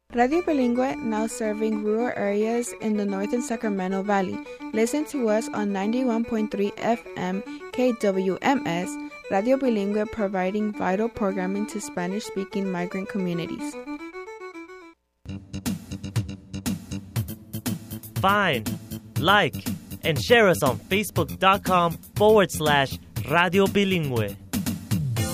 Radio Bilingüe, now serving rural areas in the northern Sacramento Valley. Listen to us on 91.3 FM KWMS, Radio Bilingüe, providing vital programming to Spanish-speaking migrant communities. Find, like, and share us on Facebook.com/Radio Bilingüe.